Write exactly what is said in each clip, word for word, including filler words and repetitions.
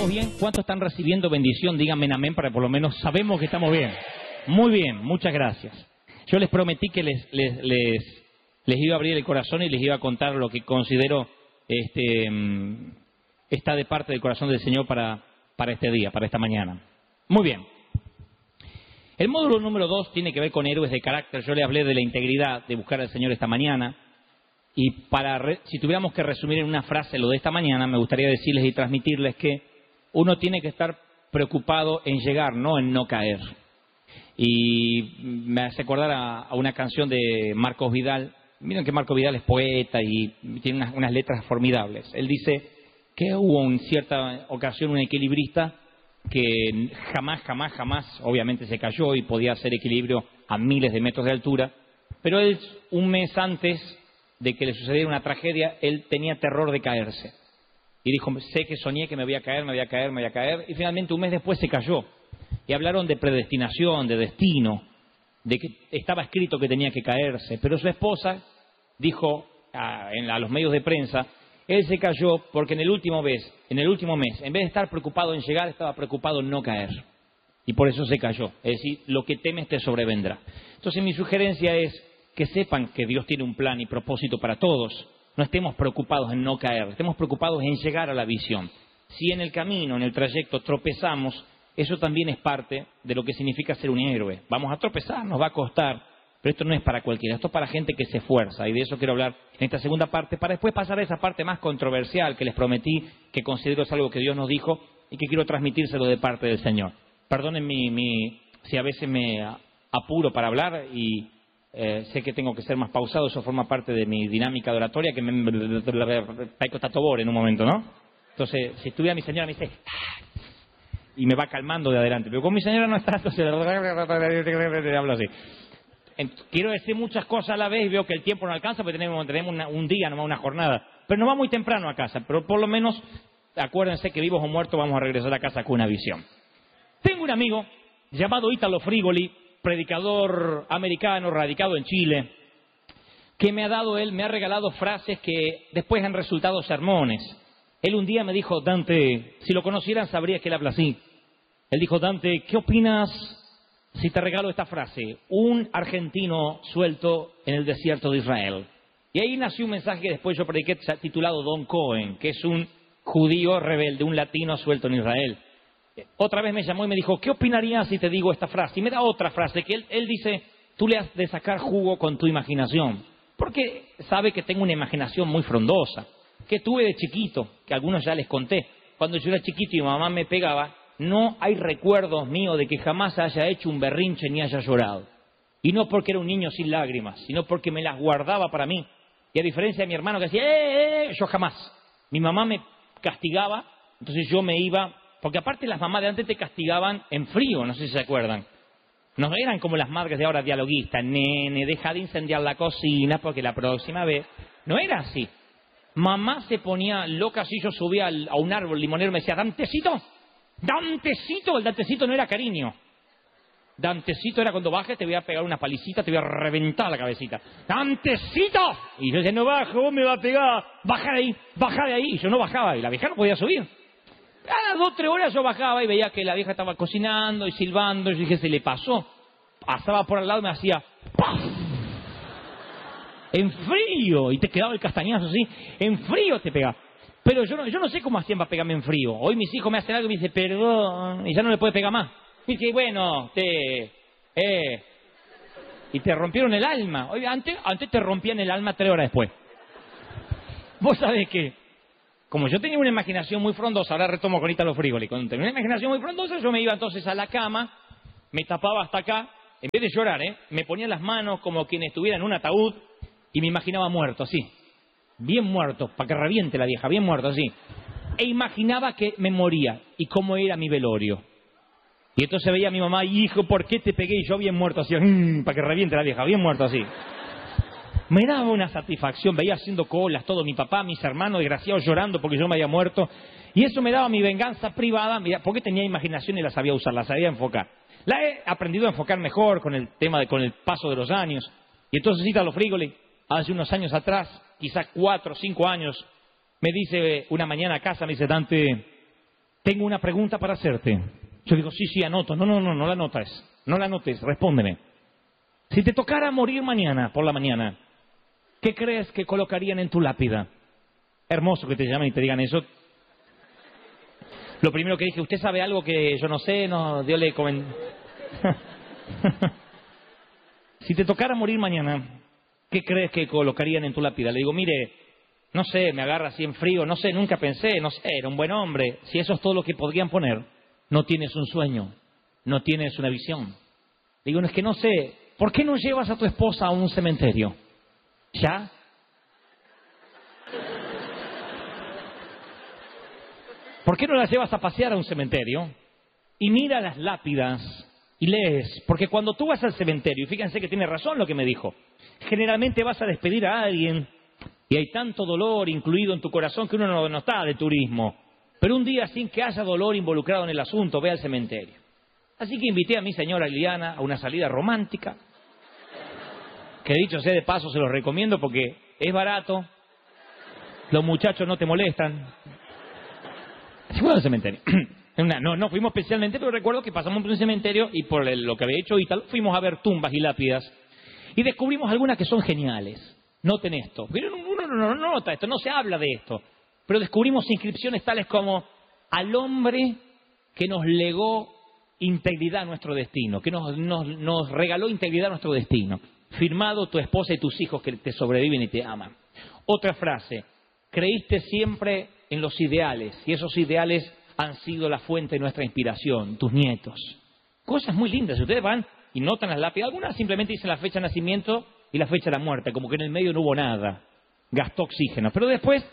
todos bien? ¿Cuántos están recibiendo bendición? Díganme en amén para que por lo menos sabemos que estamos bien. Muy bien, muchas gracias. Yo les prometí que les, les, les, les iba a abrir el corazón y les iba a contar lo que considero este, está de parte del corazón del Señor para, para este día, para esta mañana. Muy bien. El módulo número dos tiene que ver con héroes de carácter. Yo le hablé de la integridad, de buscar al Señor esta mañana. Y para re, si tuviéramos que resumir en una frase lo de esta mañana, me gustaría decirles y transmitirles que uno tiene que estar preocupado en llegar, no en no caer. Y me hace acordar a, a una canción de Marcos Vidal. Miren que Marcos Vidal es poeta y tiene unas, unas letras formidables. Él dice que hubo en cierta ocasión un equilibrista que jamás, jamás, jamás, obviamente se cayó y podía hacer equilibrio a miles de metros de altura, pero él, un mes antes de que le sucediera una tragedia, él tenía terror de caerse. Y dijo, sé que soñé que me voy a caer, me voy a caer, me voy a caer, y finalmente un mes después se cayó. Y hablaron de predestinación, de destino, de que estaba escrito que tenía que caerse, pero su esposa dijo a, a los medios de prensa, él se cayó porque en el último mes, en el último mes, en vez de estar preocupado en llegar, estaba preocupado en no caer. Y por eso se cayó. Es decir, lo que temes te sobrevendrá. Entonces mi sugerencia es que sepan que Dios tiene un plan y propósito para todos. No estemos preocupados en no caer, estemos preocupados en llegar a la visión. Si en el camino, en el trayecto tropezamos, eso también es parte de lo que significa ser un héroe. Vamos a tropezar, nos va a costar. Pero esto no es para cualquiera, esto es para gente que se esfuerza, y de eso quiero hablar en esta segunda parte, para después pasar a esa parte más controversial que les prometí, que considero es algo que Dios nos dijo y que quiero transmitírselo de parte del Señor. Perdonen mi, mi, si a veces me apuro para hablar y eh, sé que tengo que ser más pausado, eso forma parte de mi dinámica de oratoria, que me paico tatobor en un momento, ¿no? Entonces, si estuviera mi señora me dice, y me va calmando de adelante, pero con mi señora no está, entonces hablo así. Quiero decir muchas cosas a la vez y veo que el tiempo no alcanza porque tenemos, tenemos una, un día, nomás una jornada. Pero no va muy temprano a casa, pero por lo menos acuérdense que vivos o muertos vamos a regresar a casa con una visión. Tengo un amigo llamado Ítalo Frigoli, predicador americano, radicado en Chile, que me ha dado él, me ha regalado frases que después han resultado sermones. Él un día me dijo, Dante, si lo conocieran sabría que él habla así. Él dijo, Dante, ¿qué opinas si te regalo esta frase? Un argentino suelto en el desierto de Israel. Y ahí nació un mensaje que después yo prediqué titulado Don Cohen, que es un judío rebelde, un latino suelto en Israel. Otra vez me llamó y me dijo, ¿qué opinarías si te digo esta frase? Y me da otra frase, que él, él dice, tú le has de sacar jugo con tu imaginación. Porque sabe que tengo una imaginación muy frondosa, que tuve de chiquito, que algunos ya les conté. Cuando yo era chiquito y mi mamá me pegaba, no hay recuerdos míos de que jamás haya hecho un berrinche ni haya llorado. Y no porque era un niño sin lágrimas, sino porque me las guardaba para mí. Y a diferencia de mi hermano que decía, ¡eh, eh! Yo jamás. Mi mamá me castigaba, entonces yo me iba, porque aparte las mamás de antes te castigaban en frío, no sé si se acuerdan. No eran como las madres de ahora dialoguistas, nene, deja de incendiar la cocina porque la próxima vez... No era así. Mamá se ponía loca si yo subía a un árbol limonero y me decía, Dantecito, Dantecito, el Dantecito no era cariño. Dantecito era cuando bajes te voy a pegar una palicita, te voy a reventar la cabecita. ¡Dantecito! Y yo decía, no bajo, vos me vas a pegar, baja de ahí, baja de ahí. Y yo no bajaba, y la vieja no podía subir. Cada dos, tres horas yo bajaba y veía que la vieja estaba cocinando y silbando. Y yo dije, se le pasó. Pasaba por al lado y me hacía ¡paf! En frío, y te quedaba el castañazo así, en frío te pegaba. Pero yo no, yo no sé cómo hacían para pegarme en frío. Hoy mis hijos me hacen algo y me dicen, perdón, y ya no le puede pegar más. Y dice, bueno, te... Eh, y te rompieron el alma. Oye, antes, antes te rompían el alma tres horas después. Vos sabés que, como yo tenía una imaginación muy frondosa, ahora retomo con Ítalo Frigoli, cuando tenía una imaginación muy frondosa, yo me iba entonces a la cama, me tapaba hasta acá, en vez de llorar, ¿eh? Me ponía las manos como quien estuviera en un ataúd y me imaginaba muerto, así. Bien muerto, para que reviente la vieja, bien muerto, así. E imaginaba que me moría y cómo era mi velorio. Y entonces veía a mi mamá, hijo, ¿por qué te pegué? Y yo bien muerto, así, mmm, para que reviente la vieja, bien muerto, así. Me daba una satisfacción, veía haciendo colas, todo, mi papá, mis hermanos, desgraciados, llorando porque yo me había muerto. Y eso me daba mi venganza privada, porque tenía imaginación y la sabía usar, la sabía enfocar. La he aprendido a enfocar mejor con el tema, de, con el paso de los años. Y entonces Ítalo Frigoli, hace unos años atrás, quizás cuatro o cinco años, me dice una mañana a casa, me dice, Dante, tengo una pregunta para hacerte. Yo digo, sí, sí, anoto. No, no, no, no la anotes. No la anotes, respóndeme. Si te tocara morir mañana, por la mañana, ¿qué crees que colocarían en tu lápida? Hermoso que te llamen y te digan eso. Lo primero que dije, ¿usted sabe algo que yo no sé? No, Dios le comen... Si te tocara morir mañana, ¿qué crees que colocarían en tu lápida? Le digo, mire, no sé, me agarra así en frío, no sé, nunca pensé, no sé, era un buen hombre. Si eso es todo lo que podrían poner, no tienes un sueño, no tienes una visión. Le digo, no, es que no sé, ¿por qué no llevas a tu esposa a un cementerio? ¿Ya? ¿Por qué no la llevas a pasear a un cementerio? Y mira las lápidas y lees. Porque cuando tú vas al cementerio, y fíjense que tiene razón lo que me dijo, generalmente vas a despedir a alguien y hay tanto dolor incluido en tu corazón que uno no, no está de turismo. Pero un día sin que haya dolor involucrado en el asunto, ve al cementerio. Así que invité a mi señora Liliana a una salida romántica, que dicho sea de paso se los recomiendo porque es barato, los muchachos no te molestan. Así fue al cementerio. Una, no, no fuimos especialmente, pero recuerdo que pasamos por un cementerio y por el, lo que había hecho Ítalo, fuimos a ver tumbas y lápidas y descubrimos algunas que son geniales. Noten esto. Pero uno no, no nota esto, no se habla de esto. Pero descubrimos inscripciones tales como al hombre que nos legó integridad a nuestro destino, que nos, nos, nos regaló integridad a nuestro destino. Firmado tu esposa y tus hijos que te sobreviven y te aman. Otra frase, creíste siempre en los ideales y esos ideales han sido la fuente de nuestra inspiración, tus nietos. Cosas muy lindas. Si ustedes van y notan las lápidas, algunas simplemente dicen la fecha de nacimiento y la fecha de la muerte, como que en el medio no hubo nada. Gastó oxígeno. Pero después,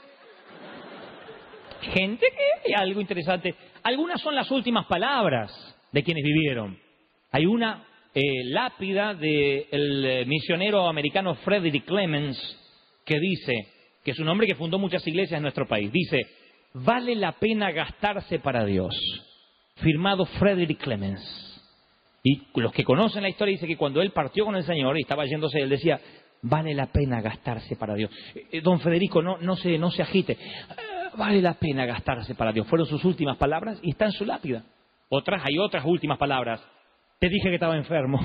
gente que hay algo interesante. Algunas son las últimas palabras de quienes vivieron. Hay una eh, lápida del eh, misionero americano Frederick Clemens que dice, que es un hombre que fundó muchas iglesias en nuestro país, dice, vale la pena gastarse para Dios. Firmado Frederick Clemens. Y los que conocen la historia dicen que cuando él partió con el Señor y estaba yéndose, él decía, vale la pena gastarse para Dios. Eh, don Federico, no, no, se, no se agite. Eh, vale la pena gastarse para Dios. Fueron sus últimas palabras y está en su lápida. Otras, hay otras últimas palabras. Te dije que estaba enfermo.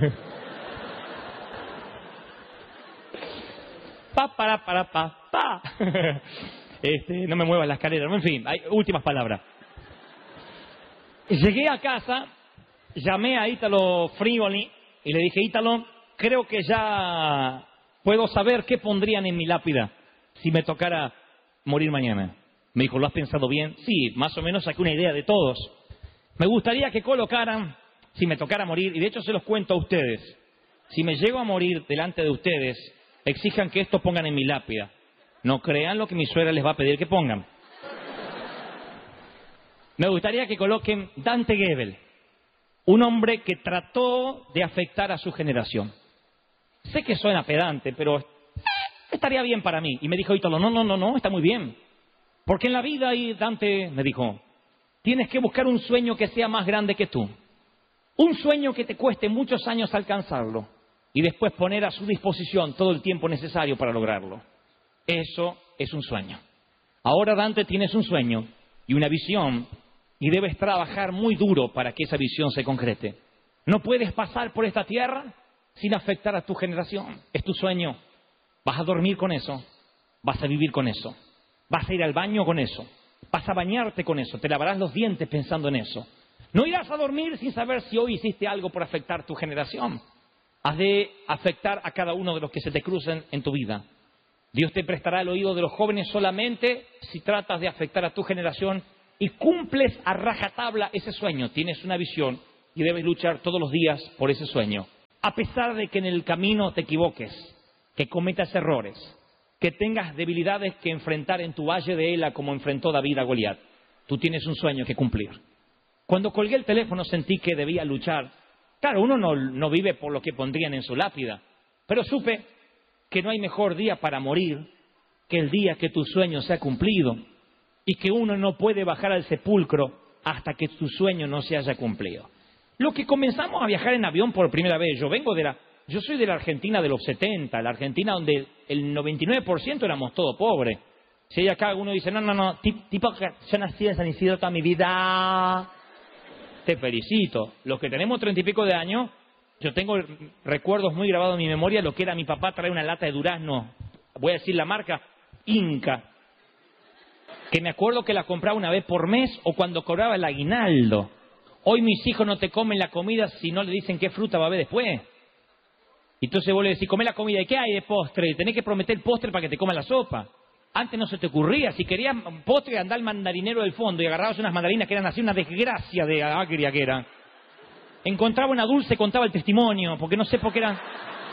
pa, para, para, pa, pa. Este, no me muevas la escalera. En fin, hay últimas palabras. Llegué a casa, llamé a Ítalo Frivoli y le dije, Ítalo, creo que ya puedo saber qué pondrían en mi lápida si me tocara morir mañana. Me dijo, ¿lo has pensado bien? Sí, más o menos saqué una idea de todos. Me gustaría que colocaran, si me tocara morir, y de hecho se los cuento a ustedes, si me llego a morir delante de ustedes, exijan que esto pongan en mi lápida. No crean lo que mi suegra les va a pedir que pongan. Me gustaría que coloquen Dante Gebel, un hombre que trató de afectar a su generación. Sé que suena pedante, pero eh, estaría bien para mí. Y me dijo Ítalo, no, no, no, no, está muy bien. Porque en la vida, y Dante me dijo, tienes que buscar un sueño que sea más grande que tú. Un sueño que te cueste muchos años alcanzarlo. Y después poner a su disposición todo el tiempo necesario para lograrlo. Eso es un sueño. Ahora, Dante, tienes un sueño y una visión y debes trabajar muy duro para que esa visión se concrete. No puedes pasar por esta tierra sin afectar a tu generación. Es tu sueño. Vas a dormir con eso. Vas a vivir con eso. Vas a ir al baño con eso. Vas a bañarte con eso. Te lavarás los dientes pensando en eso. No irás a dormir sin saber si hoy hiciste algo por afectar tu generación. Has de afectar a cada uno de los que se te crucen en tu vida. Dios te prestará el oído de los jóvenes solamente si tratas de afectar a tu generación y cumples a rajatabla ese sueño. Tienes una visión y debes luchar todos los días por ese sueño. A pesar de que en el camino te equivoques, que cometas errores, que tengas debilidades que enfrentar en tu valle de Ela como enfrentó David a Goliat, tú tienes un sueño que cumplir. Cuando colgué el teléfono sentí que debía luchar. Claro, uno no, no vive por lo que pondrían en su lápida, pero supe que no hay mejor día para morir que el día que tu sueño se ha cumplido y que uno no puede bajar al sepulcro hasta que tu sueño no se haya cumplido. Lo que comenzamos a viajar en avión por primera vez, yo vengo de la, yo soy de la Argentina de los setenta, la Argentina donde el noventa y nueve por ciento éramos todos pobres. Si hay acá alguno dice, no, no, no, tipo que yo nací en San Isidro toda mi vida, te felicito. Los que tenemos treinta y pico de años, yo tengo recuerdos muy grabados en mi memoria, lo que era mi papá traer una lata de durazno, voy a decir la marca, Inca, que me acuerdo que la compraba una vez por mes o cuando cobraba el aguinaldo. Hoy mis hijos no te comen la comida si no le dicen qué fruta va a haber después. Entonces vos le decís, come la comida, ¿y qué hay de postre? Tenés que prometer el postre para que te coma la sopa. Antes no se te ocurría, si querías postre, andá al mandarinero del fondo y agarrabas unas mandarinas que eran así, una desgracia de agria que eran. Encontraba una dulce, contaba el testimonio, porque no sé por qué eran...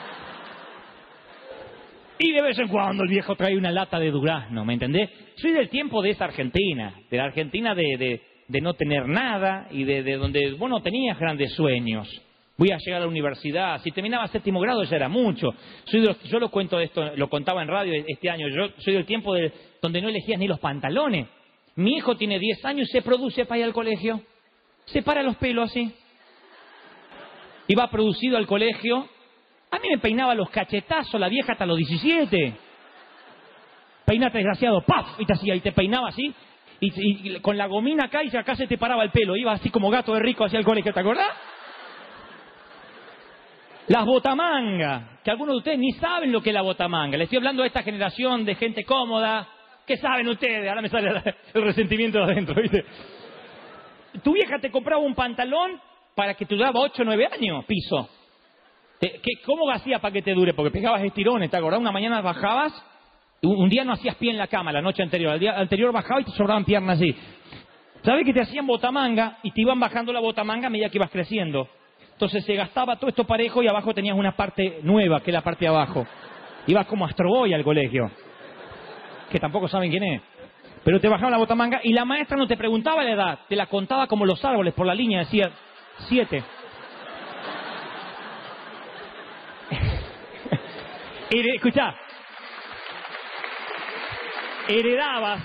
Y de vez en cuando el viejo trae una lata de durazno, ¿me entendés? Soy del tiempo de esa Argentina, de la Argentina de, de, de no tener nada y de, de donde vos no tenías grandes sueños. Voy a llegar a la universidad, si terminaba séptimo grado ya era mucho. Soy de los, yo lo cuento esto, lo contaba en radio este año, yo soy del tiempo de, donde no elegías ni los pantalones. Mi hijo tiene diez años y se produce para ir al colegio. Se para los pelos así. Y va producido al colegio. A mí me peinaba los cachetazos la vieja hasta los diecisiete. Peinate desgraciado, ¡paf! Y te hacía, y te peinaba así. Y, y, y con la gomina acá y acá se te paraba el pelo. Iba así como gato de rico hacia el colegio, ¿te acordás? Las botamangas, que algunos de ustedes ni saben lo que es la botamanga. Les estoy hablando a esta generación de gente cómoda. ¿Qué saben ustedes? Ahora me sale el resentimiento de adentro, ¿viste? Tu vieja te compraba un pantalón para que te duraba ocho o nueve años, piso. ¿Qué, ¿Cómo hacías para que te dure? Porque pegabas estirones, ¿te acordás? Una mañana bajabas, un, un día no hacías pie en la cama, la noche anterior. El día anterior bajabas y te sobraban piernas así. ¿Sabes que te hacían botamanga y te iban bajando la botamanga a medida que ibas creciendo? Entonces se gastaba todo esto parejo y abajo tenías una parte nueva, que es la parte de abajo. Ibas como Astro Boy al colegio, que tampoco saben quién es. Pero te bajaban la botamanga y la maestra no te preguntaba la edad, te la contaba como los árboles por la línea, decía siete. Escuchá, heredabas,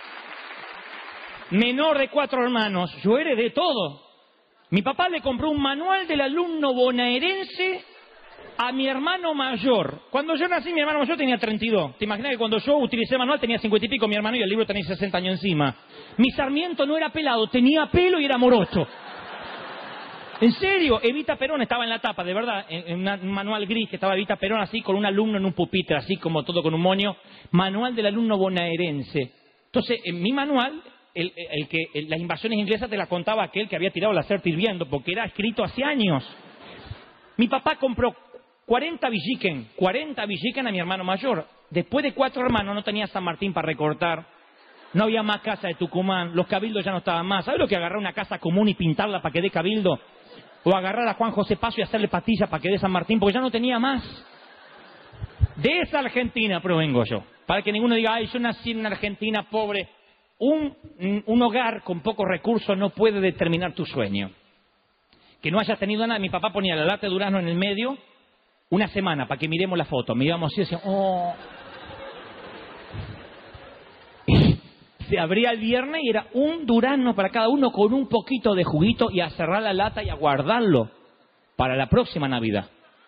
menor de cuatro hermanos, yo heredé todo. Mi papá le compró un manual del alumno bonaerense a mi hermano mayor. Cuando yo nací, mi hermano mayor tenía treinta y dos. ¿Te imaginas que cuando yo utilicé el manual tenía cincuenta y pico mi hermano y el libro tenía sesenta años encima? Mi Sarmiento no era pelado, tenía pelo y era morocho. En serio, Evita Perón estaba en la tapa, de verdad, en, en un manual gris que estaba Evita Perón así, con un alumno en un pupitre, así como todo con un moño. Manual del alumno bonaerense. Entonces, en mi manual... El, el que el, las invasiones inglesas te las contaba aquel que había tirado la certa hirviendo, porque era escrito hace años. Mi papá compró cuarenta Villiquen, cuarenta Villiquen a mi hermano mayor. Después de cuatro hermanos no tenía San Martín para recortar, no había más casa de Tucumán, los cabildos ya no estaban más. ¿Sabes lo que agarrar una casa común y pintarla para que dé cabildo? O agarrar a Juan José Paso y hacerle patilla para que dé San Martín, porque ya no tenía más. De esa Argentina provengo yo, para que ninguno diga, ay, yo nací en una Argentina pobre. Un, un hogar con pocos recursos no puede determinar tu sueño. Que no hayas tenido nada. Mi papá ponía la lata de durazno en el medio una semana para que miremos la foto. Mirábamos así y decíamos, oh. Se abría el viernes y era un durazno para cada uno con un poquito de juguito y a cerrar la lata y a guardarlo para la próxima Navidad.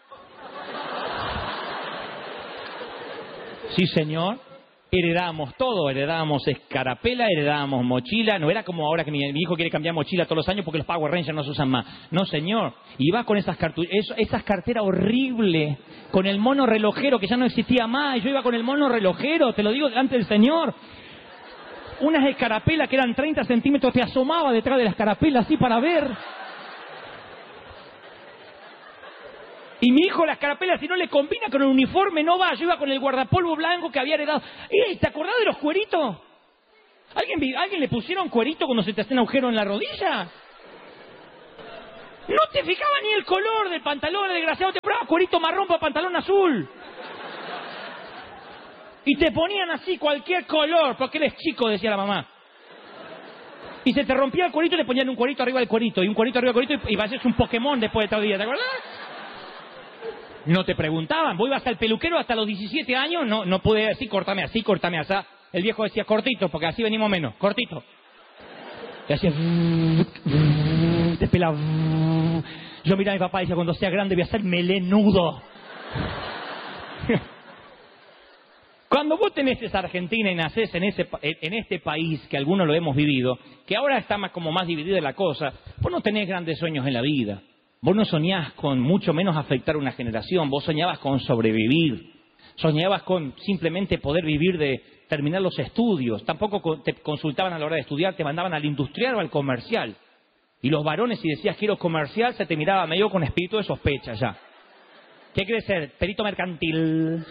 Sí, señor. Heredábamos todo, heredábamos escarapela, heredábamos mochila. No era como ahora que mi, mi hijo quiere cambiar mochila todos los años porque los Power Rangers no se usan más. No, señor. Iba con esas, cartu eso, esas carteras horribles, con el mono relojero que ya no existía más. Yo iba con el mono relojero, te lo digo delante del señor. Unas escarapelas que eran treinta centímetros, te asomaba detrás de la escarapela así para ver. Y mi hijo, las carapelas, si no le combina con el uniforme, no va. Yo iba con el guardapolvo blanco que había heredado. ¡Eh! ¿Te acordás de los cueritos? ¿Alguien, ¿Alguien le pusieron cuerito cuando se te hace un agujero en la rodilla? No te fijaba ni el color del pantalón, el desgraciado. Te probaba cuerito marrón para pantalón azul. Y te ponían así cualquier color, porque eres chico, decía la mamá. Y se te rompía el cuerito y le ponían un cuerito arriba del cuerito. Y un cuerito arriba del cuerito y, y vas a ser un Pokémon después de todo el día, ¿te acordás? No te preguntaban, vos ibas al peluquero hasta los diecisiete años, no, no pude decir cortame así, cortame así. El viejo decía cortito, porque así venimos menos, cortito. Y hacía... Te pelaba... Yo miraba a mi papá y decía, cuando sea grande voy a ser melenudo. Cuando cuando vos tenés esa Argentina y nacés en, ese, en este país, que algunos lo hemos vivido, que ahora está más, como más dividida la cosa, vos no tenés grandes sueños en la vida. Vos no soñás con mucho menos afectar una generación, vos soñabas con sobrevivir, soñabas con simplemente poder vivir de terminar los estudios, tampoco te consultaban a la hora de estudiar, te mandaban al industrial o al comercial. Y los varones, si decías quiero comercial, se te miraba medio con espíritu de sospecha ya. ¿Qué querés ser? Perito mercantil.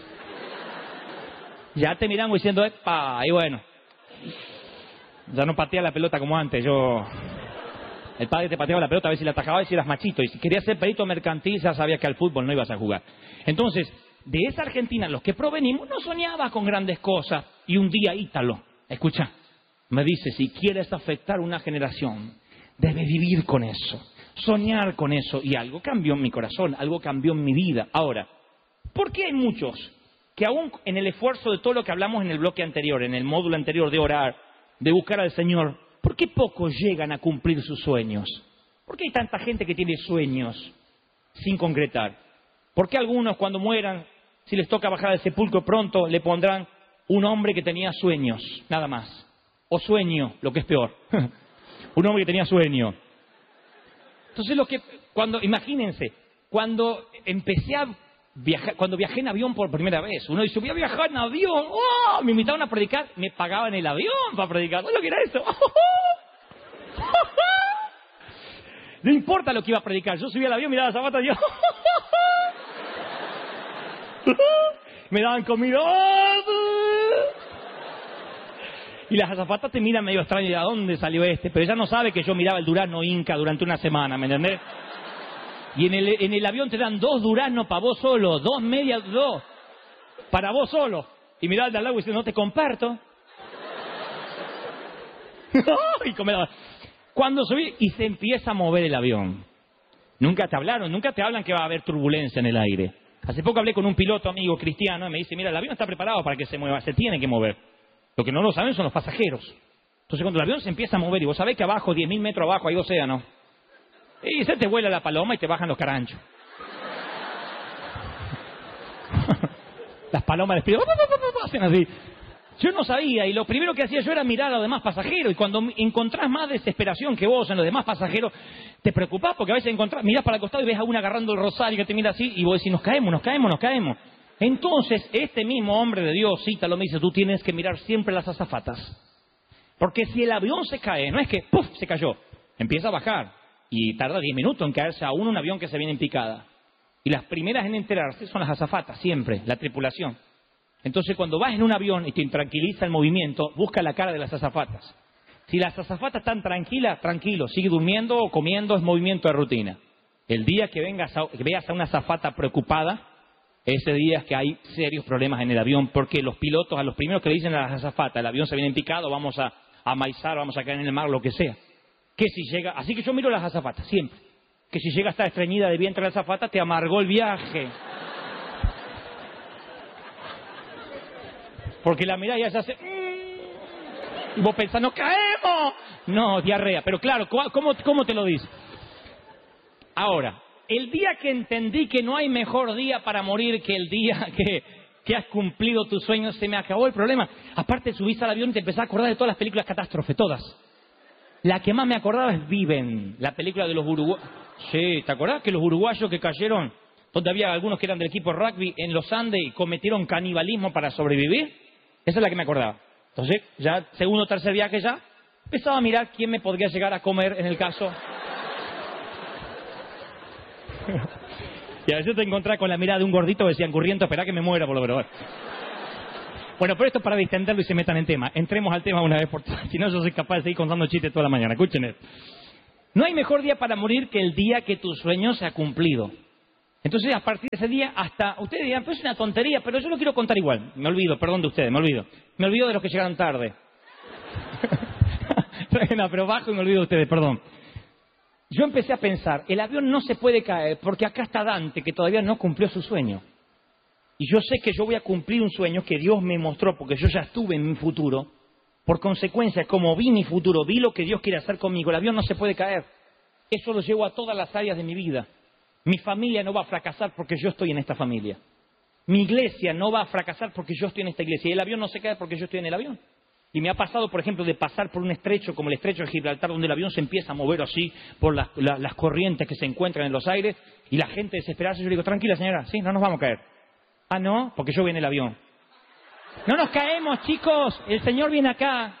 Ya te miran diciendo, epa, y bueno, ya no patea la pelota como antes. Yo, el padre te pateaba la pelota a ver si la atajaba y si eras machito. Y si querías ser perito mercantil, ya sabías que al fútbol no ibas a jugar. Entonces, de esa Argentina, los que provenimos, no soñaba con grandes cosas. Y un día Ítalo, escucha, me dice, si quieres afectar una generación, debes vivir con eso, soñar con eso. Y algo cambió en mi corazón, algo cambió en mi vida. Ahora, ¿por qué hay muchos que aún en el esfuerzo de todo lo que hablamos en el bloque anterior, en el módulo anterior de orar, de buscar al Señor, ¿por qué pocos llegan a cumplir sus sueños? ¿Por qué hay tanta gente que tiene sueños sin concretar? ¿Por qué algunos cuando mueran, si les toca bajar al sepulcro pronto, le pondrán un hombre que tenía sueños, nada más? O sueño, lo que es peor. Un hombre que tenía sueño. Entonces lo que, cuando, imagínense, cuando empecé a viajar, cuando viajé en avión por primera vez, uno dice, voy a viajar en avión, ¡oh! Me invitaban a predicar, me pagaban el avión para predicar, ¿sabes lo que era eso? No importa lo que iba a predicar, yo subía al avión, miraba las zapatas y yo, me daban comida, y las azafatas te miran medio extraño, ¿de dónde salió este? Pero ella no sabe que yo miraba el durazno Inca durante una semana, ¿me entendés? Y en el, en el avión te dan dos duraznos para vos solo, dos medias, dos, para vos solo. Y mirá al de al lado y dice, no te comparto. y come... Cuando subí, y se empieza a mover el avión. Nunca te hablaron, nunca te hablan que va a haber turbulencia en el aire. Hace poco hablé con un piloto amigo cristiano y me dice, mira, el avión está preparado para que se mueva, se tiene que mover. Lo que no lo saben son los pasajeros. Entonces cuando el avión se empieza a mover y vos sabés que abajo, diez mil metros abajo, hay océano, y se te vuela la paloma y te bajan los caranchos. Las palomas les piden, hacen así. Yo no sabía, y lo primero que hacía yo era mirar a los demás pasajeros, y cuando encontrás más desesperación que vos en los demás pasajeros, te preocupás, porque a veces encontrás, mirás para el costado y ves a una agarrando el rosario que te mira así, y vos decís, nos caemos, nos caemos, nos caemos. Entonces, este mismo hombre de Dios, Ítalo, me dice, tú tienes que mirar siempre las azafatas. Porque si el avión se cae, no es que, ¡puf!, se cayó, empieza a bajar, y tarda diez minutos en caerse aún un avión que se viene en picada. Y las primeras en enterarse son las azafatas, siempre, la tripulación. Entonces, cuando vas en un avión y te intranquiliza el movimiento, busca la cara de las azafatas. Si las azafatas están tranquilas, tranquilo, sigue durmiendo o comiendo, es movimiento de rutina. El día que, vengas a, que veas a una azafata preocupada, ese día es que hay serios problemas en el avión, porque los pilotos, a los primeros que le dicen a las azafatas, el avión se viene en picado, vamos a, a maizar, vamos a caer en el mar, lo que sea. Que si llega, así que yo miro las azafatas, siempre. Que si llega a estar estreñida de vientre la azafata, te amargó el viaje. Porque la mirada ya se hace... Y vos pensás, ¡no caemos! No, diarrea. Pero claro, ¿cómo, cómo te lo dice? Ahora, el día que entendí que no hay mejor día para morir que el día que, que has cumplido tus sueños, se me acabó el problema. Aparte, subís al avión y te empezás a acordar de todas las películas catástrofe, todas. La que más me acordaba es Viven, la película de los uruguayos. Sí, ¿te acordás que los uruguayos que cayeron, donde había algunos que eran del equipo de rugby en los Andes y cometieron canibalismo para sobrevivir? Esa es la que me acordaba. Entonces, ya segundo o tercer viaje ya, empezaba a mirar quién me podría llegar a comer en el caso. Y a veces te encontrás con la mirada de un gordito que decía, Curriento, espera que me muera por lo menos. Bueno, pero esto es para distenderlo y se metan en tema. Entremos al tema una vez por todas. Si no, yo soy capaz de seguir contando chistes toda la mañana. Escuchen esto. No hay mejor día para morir que el día que tu sueño se ha cumplido. Entonces, a partir de ese día, hasta... Ustedes dirán, pues es una tontería, pero yo lo quiero contar igual. Me olvido, perdón de ustedes, me olvido. Me olvido de los que llegaron tarde. No, pero bajo y me olvido de ustedes, perdón. Yo empecé a pensar, el avión no se puede caer porque acá está Dante, que todavía no cumplió su sueño. Y yo sé que yo voy a cumplir un sueño que Dios me mostró, porque yo ya estuve en mi futuro. Por consecuencia, como vi mi futuro, vi lo que Dios quiere hacer conmigo, el avión no se puede caer. Eso lo llevo a todas las áreas de mi vida. Mi familia no va a fracasar porque yo estoy en esta familia. Mi iglesia no va a fracasar porque yo estoy en esta iglesia. Y el avión no se cae porque yo estoy en el avión. Y me ha pasado, por ejemplo, de pasar por un estrecho como el estrecho de Gibraltar, donde el avión se empieza a mover así por las, la, las corrientes que se encuentran en los aires, y la gente desesperarse. Yo le digo, tranquila señora, sí, no nos vamos a caer. Ah, no, porque yo voy en el avión. No nos caemos, chicos, el Señor viene acá.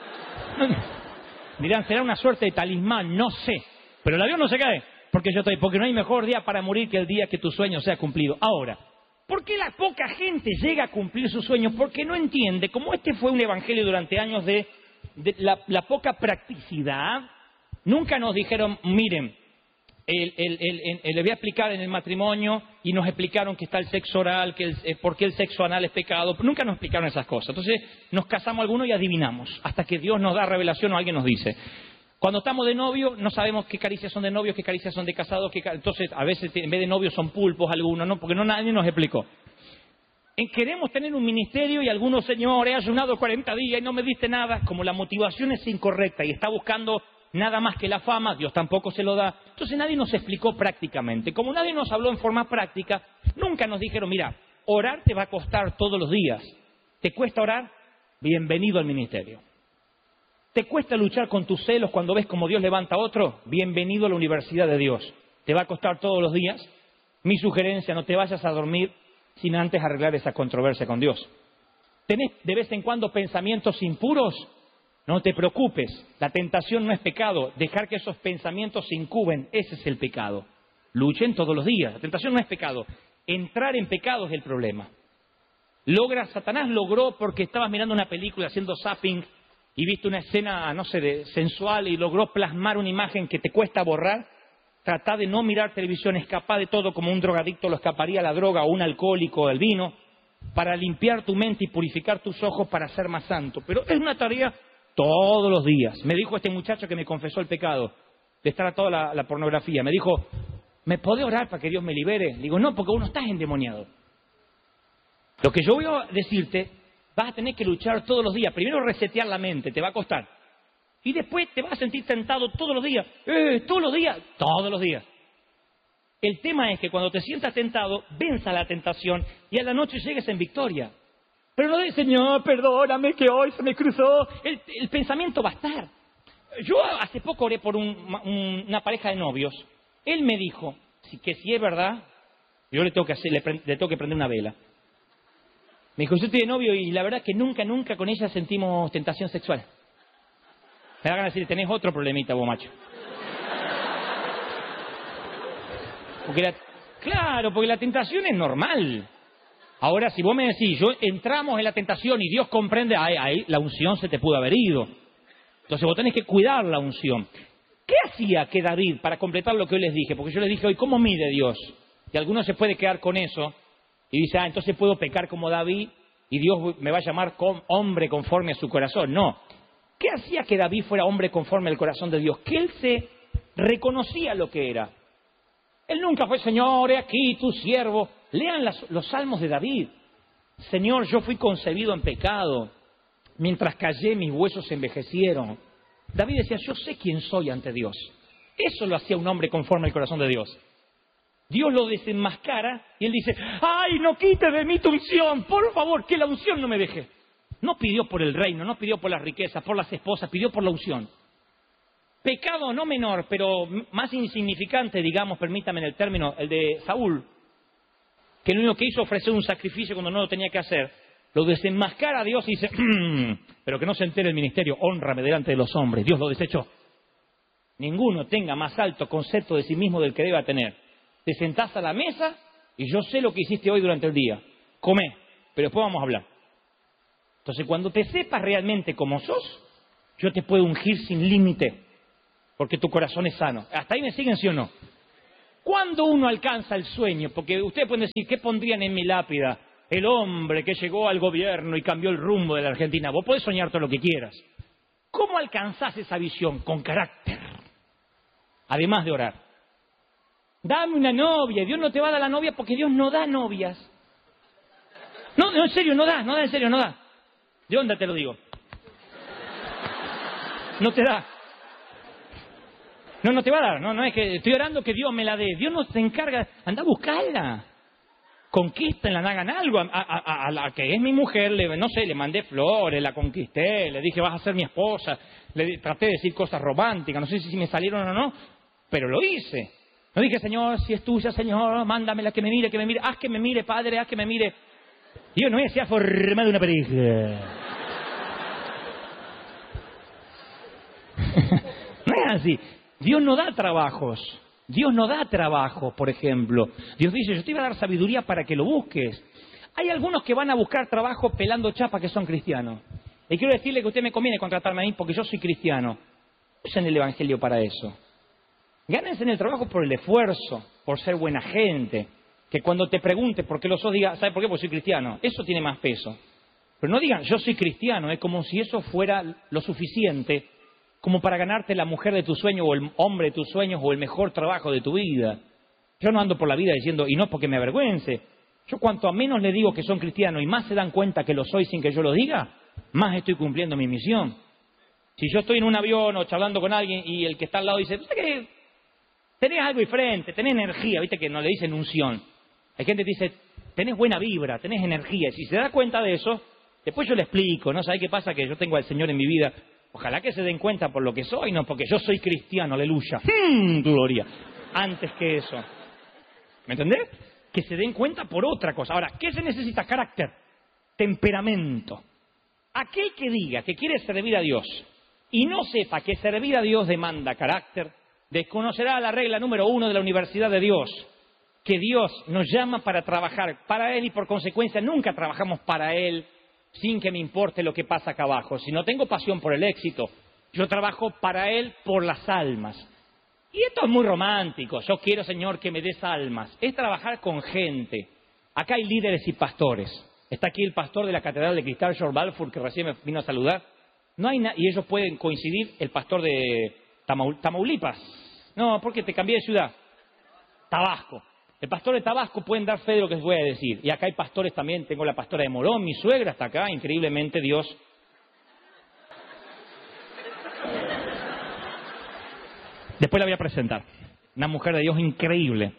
Dirán, será una suerte de talismán, no sé. Pero el avión no se cae, porque yo estoy, porque no hay mejor día para morir que el día que tu sueño sea cumplido. Ahora, ¿por qué la poca gente llega a cumplir sus sueños? Porque no entiende, como este fue un evangelio durante años de, de la, la poca practicidad, nunca nos dijeron, miren, el, el, el, el, el, le voy a explicar en el matrimonio, y nos explicaron que está el sexo oral, que el, eh, por qué el sexo anal es pecado. Nunca nos explicaron esas cosas. Entonces nos casamos algunos y adivinamos, hasta que Dios nos da revelación o alguien nos dice. Cuando estamos de novio, no sabemos qué caricias son de novios, qué caricias son de casados, qué, entonces a veces en vez de novios son pulpos algunos, ¿no? Porque no nadie nos explicó. En, queremos tener un ministerio y algunos, Señor, he ayunado cuarenta días y no me diste nada. Como la motivación es incorrecta y está buscando nada más que la fama, Dios tampoco se lo da. Entonces nadie nos explicó prácticamente. Como nadie nos habló en forma práctica, nunca nos dijeron, mira, orar te va a costar todos los días. ¿Te cuesta orar? Bienvenido al ministerio. ¿Te cuesta luchar con tus celos cuando ves cómo Dios levanta a otro? Bienvenido a la universidad de Dios. ¿Te va a costar todos los días? Mi sugerencia, no te vayas a dormir sin antes arreglar esa controversia con Dios. ¿Tenés de vez en cuando pensamientos impuros? No te preocupes, la tentación no es pecado. Dejar que esos pensamientos se incuben, ese es el pecado. Luchen todos los días, la tentación no es pecado. Entrar en pecado es el problema. Logra, Satanás logró porque estabas mirando una película haciendo zapping y viste una escena, no sé, de, sensual, y logró plasmar una imagen que te cuesta borrar. Trata de no mirar televisión, escapa de todo como un drogadicto lo escaparía la droga o un alcohólico el vino, para limpiar tu mente y purificar tus ojos para ser más santo. Pero es una tarea todos los días. Me dijo este muchacho que me confesó el pecado de estar atado a la, la pornografía. Me dijo, ¿me podés orar para que Dios me libere? Le digo, no, porque vos no estás endemoniado. Lo que yo voy a decirte, vas a tener que luchar todos los días. Primero resetear la mente, te va a costar. Y después te vas a sentir tentado todos los días. Eh, todos los días, todos los días. El tema es que cuando te sientas tentado, venza la tentación y a la noche llegues en victoria. Pero no dices, Señor, perdóname que hoy se me cruzó. El, el pensamiento va a estar. Yo hace poco oré por un, un, una pareja de novios. Él me dijo si, que si es verdad, yo le tengo que hacer, le, le tengo que prender una vela. Me dijo, yo estoy de novio y la verdad es que nunca, nunca con ella sentimos tentación sexual. Me da ganas de decir, tenés otro problemita vos, macho. Porque la, claro, porque la tentación es normal. Ahora, si vos me decís, yo entramos en la tentación y Dios comprende, ahí, ahí la unción se te pudo haber ido. Entonces vos tenés que cuidar la unción. ¿Qué hacía que David, para completar lo que hoy les dije? Porque yo les dije hoy, ¿cómo mide Dios? Y alguno se puede quedar con eso y dice, ah, entonces puedo pecar como David y Dios me va a llamar hombre conforme a su corazón. No. ¿Qué hacía que David fuera hombre conforme al corazón de Dios? Que él se reconocía lo que era. Él nunca fue, Señor, he aquí tu siervo. Lean las, los salmos de David. Señor, yo fui concebido en pecado. Mientras callé, mis huesos se envejecieron. David decía, yo sé quién soy ante Dios. Eso lo hacía un hombre conforme al corazón de Dios. Dios lo desenmascara y él dice, ¡ay, no quites de mí tu unción! Por favor, que la unción no me deje. No pidió por el reino, no pidió por las riquezas, por las esposas, pidió por la unción. Pecado no menor, pero más insignificante, digamos, permítame en el término, el de Saúl, que lo único que hizo ofrecer un sacrificio cuando no lo tenía que hacer. Lo desenmascara a Dios y dice, pero que no se entere el ministerio, hónrame delante de los hombres. Dios lo desechó. Ninguno tenga más alto concepto de sí mismo del que deba tener. Te sentás a la mesa y yo sé lo que hiciste hoy durante el día. Comé, pero después vamos a hablar. Entonces, cuando te sepas realmente cómo sos, yo te puedo ungir sin límite, porque tu corazón es sano. ¿Hasta ahí me siguen, sí o no? ¿Cuándo uno alcanza el sueño? Porque ustedes pueden decir, ¿qué pondrían en mi lápida? El hombre que llegó al gobierno y cambió el rumbo de la Argentina. Vos podés soñar todo lo que quieras. ¿Cómo alcanzás esa visión? Con carácter. Además de orar. Dame una novia. Dios no te va a dar la novia porque Dios no da novias. No, no, en serio, no da, no da, en serio, no da. ¿De dónde te lo digo? No te da. No, no te va a dar. No, no es que estoy orando que Dios me la dé. Dios no se encarga. Anda a buscarla. conquístenla, hagan algo. A, a, a la que es mi mujer, le, no sé, le mandé flores, la conquisté, le dije vas a ser mi esposa, le traté de decir cosas románticas, no sé si me salieron o no, pero lo hice. No dije, Señor, si es tuya, Señor, mándamela, que me mire, que me mire, haz que me mire, Padre, haz que me mire. Y yo no decía formar una pareja. No es así. Dios no da trabajos. Dios no da trabajo, por ejemplo. Dios dice, yo te iba a dar sabiduría para que lo busques. Hay algunos que van a buscar trabajo pelando chapa que son cristianos. Y quiero decirle que a usted me conviene contratarme a mí porque yo soy cristiano. Usen el Evangelio para eso. Gánense en el trabajo por el esfuerzo, por ser buena gente. Que cuando te pregunte por qué lo sos, diga, ¿sabe por qué? Porque soy cristiano. Eso tiene más peso. Pero no digan, yo soy cristiano. Es como si eso fuera lo suficiente como para ganarte la mujer de tus sueños o el hombre de tus sueños o el mejor trabajo de tu vida. Yo no ando por la vida diciendo, y no es porque me avergüence. Yo cuanto a menos le digo que son cristianos y más se dan cuenta que lo soy sin que yo lo diga, más estoy cumpliendo mi misión. Si yo estoy en un avión o charlando con alguien y el que está al lado dice, ¿usted qué? Tenés algo diferente, tenés energía, viste que no le dicen unción. Hay gente que dice, tenés buena vibra, tenés energía. Y si se da cuenta de eso, después yo le explico, ¿no? ¿Sabe qué pasa? Que yo tengo al Señor en mi vida. Ojalá que se den cuenta por lo que soy, no porque yo soy cristiano, aleluya. ¡Hmm! Gloria. Antes que eso. ¿Me entendés? Que se den cuenta por otra cosa. Ahora, ¿qué se necesita? Carácter, temperamento. Aquel que diga que quiere servir a Dios y no sepa que servir a Dios demanda carácter, desconocerá la regla número uno de la Universidad de Dios, que Dios nos llama para trabajar para Él y por consecuencia nunca trabajamos para Él sin que me importe lo que pasa acá abajo. Si no tengo pasión por el éxito, yo trabajo para Él por las almas. Y esto es muy romántico. Yo quiero, Señor, que me des almas. Es trabajar con gente. Acá hay líderes y pastores. Está aquí el pastor de la Catedral de Cristal, George Balfour, que recién me vino a saludar. No hay na- y ellos pueden coincidir, el pastor de Tamaul- Tamaulipas. No, porque te cambié de ciudad. Tabasco. El pastor de Tabasco pueden dar fe de lo que les voy a decir. Y acá hay pastores también. Tengo la pastora de Morón, mi suegra está acá. Increíblemente Dios. Después la voy a presentar. Una mujer de Dios increíble.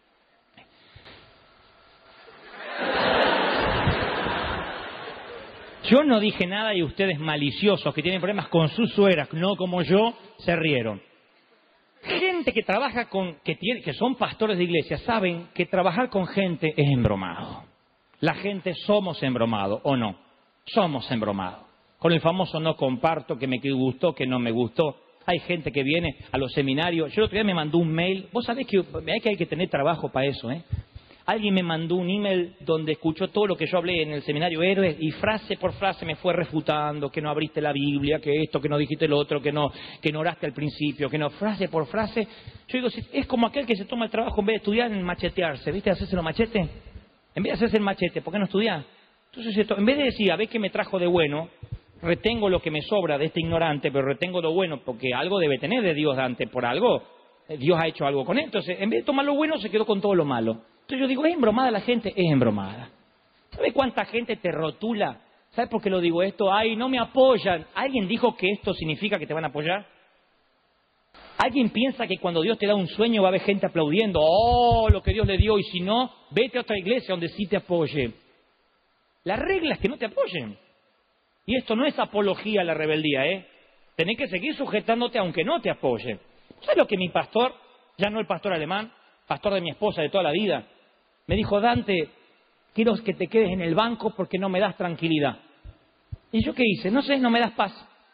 Yo no dije nada y ustedes maliciosos que tienen problemas con sus suegras, no como yo, se rieron. Gente que trabaja con, que, tiene, que son pastores de iglesia, saben que trabajar con gente es embromado. La gente somos embromados, ¿o no? Somos embromados. Con el famoso no comparto, que me gustó, que no me gustó. Hay gente que viene a los seminarios. Yo el otro día me mandó un mail. Vos sabés que hay que tener trabajo para eso, ¿eh? Alguien me mandó un email donde escuchó todo lo que yo hablé en el seminario Héroes y frase por frase me fue refutando que no abriste la Biblia, que esto, que no dijiste lo otro, que no, que no oraste al principio, que no, frase por frase. Yo digo, es como aquel que se toma el trabajo en vez de estudiar en machetearse, ¿viste? Hacerse los machetes. En vez de hacerse el machete, ¿por qué no estudiar? Entonces, esto, en vez de decir, a ver qué me trajo de bueno, retengo lo que me sobra de este ignorante, pero retengo lo bueno porque algo debe tener de Dios Dante, por algo. Dios ha hecho algo con él. Entonces, en vez de tomar lo bueno, se quedó con todo lo malo. Entonces yo digo, ¿es embromada la gente? Es embromada. ¿Sabe cuánta gente te rotula? ¿Sabe por qué lo digo esto? Ay, no me apoyan. ¿Alguien dijo que esto significa que te van a apoyar? ¿Alguien piensa que cuando Dios te da un sueño va a haber gente aplaudiendo? Oh, lo que Dios le dio. Y si no, vete a otra iglesia donde sí te apoye. La regla es que no te apoyen. Y esto no es apología a la rebeldía, ¿eh? Tenés que seguir sujetándote aunque no te apoye. ¿Sabes lo que mi pastor, ya no el pastor alemán, pastor de mi esposa de toda la vida, me dijo, Dante, quiero que te quedes en el banco porque no me das tranquilidad? ¿Y yo qué hice? No sé, no me das paz.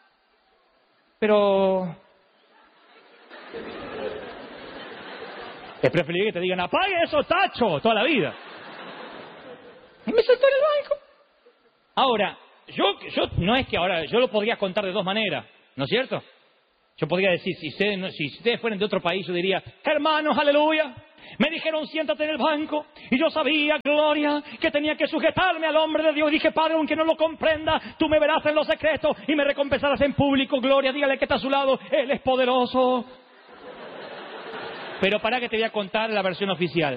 Pero es preferible que te digan, apague esos tachos toda la vida. Y me sentó en el banco. Ahora, yo, yo no es que ahora, yo lo podría contar de dos maneras, ¿no es cierto? Yo podría decir, si ustedes, si ustedes fueran de otro país, yo diría, hermanos, aleluya, me dijeron siéntate en el banco, y yo sabía, gloria, que tenía que sujetarme al hombre de Dios, y dije, Padre, aunque no lo comprenda, tú me verás en lo secreto, y me recompensarás en público, gloria, dígale que está a su lado, Él es poderoso. Pero para que te voy a contar la versión oficial.